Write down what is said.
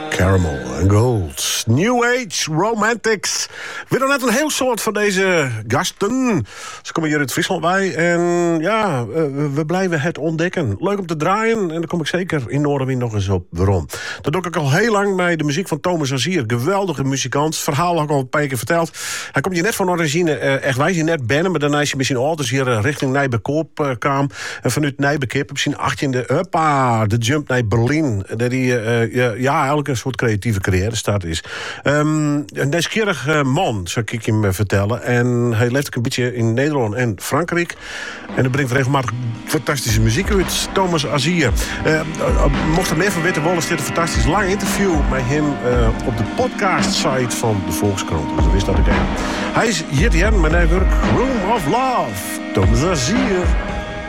Caramel and Gold. New Age Romantics. Weer net een heel soort van deze gasten. Ze komen hier uit Friesland bij. En ja, we blijven het ontdekken. Leuk om te draaien. En daar kom ik zeker in Noorderwind nog eens op. Waarom? Dat doe ik al heel lang bij de muziek van Thomas Azier. Geweldige muzikant. Het verhaal had ik al een paar keer verteld. Hij komt hier net van origine. Echt, wij zien net Bennen. Maar daarna is hij misschien auto's hier richting Nijbekoop kwam. En vanuit Nijbekoop op zijn 18e. Huppa, de jump naar Berlijn. Dat hij eigenlijk een soort creatieve carrière start is. Een nieuwsgierig man, zou ik hem vertellen. En hij leeft ook een beetje in Nederland en Frankrijk. En hij brengt regelmatig fantastische muziek uit. Thomas Azier. Mocht er meer van weten, is dit een fantastisch lang interview met hem op de podcast-site van de Volkskrant. Dus dat wist dat ik even. Hij is hier, met zijn werk Room of Love. Thomas Azier.